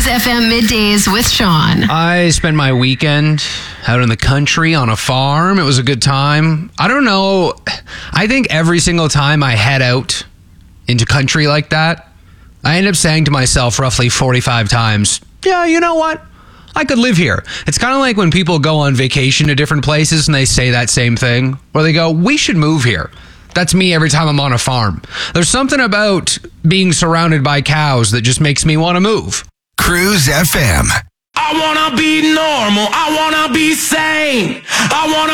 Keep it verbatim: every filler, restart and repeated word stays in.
Cruise F M Middays with Sean. I spent my weekend out in the country on a farm. It was a good time. I don't know. I think every single time I head out into country like that, I end up saying to myself roughly forty-five times, yeah, you know what? I could live here. It's kind of like when people go on vacation to different places and they say that same thing, where they go, we should move here. That's me every time I'm on a farm. There's something about being surrounded by cows that just makes me want to move. Cruise F M. I wanna be normal. I wanna be sane. I wanna